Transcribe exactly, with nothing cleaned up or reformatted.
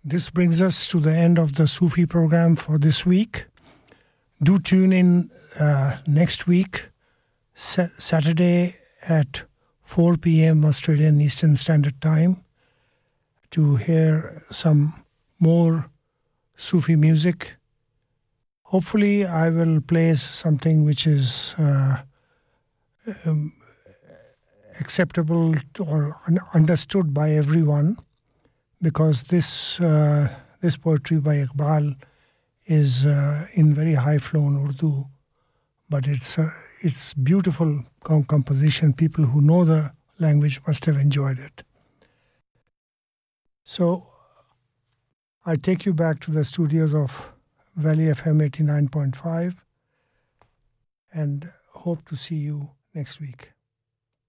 This brings us to the end of the Sufi program for this week. Do tune in uh, next week, sa- Saturday at four p.m. Australian Eastern Standard Time, to hear some more Sufi music. Hopefully I will play something which is uh, um, acceptable or un- understood by everyone, because this uh, this poetry by Iqbal is uh, in very high-flown Urdu, but it's uh, it's beautiful com- composition. People who know the language must have enjoyed it. So I take you back to the studios of Valley F M eighty-nine point five and hope to see you next week.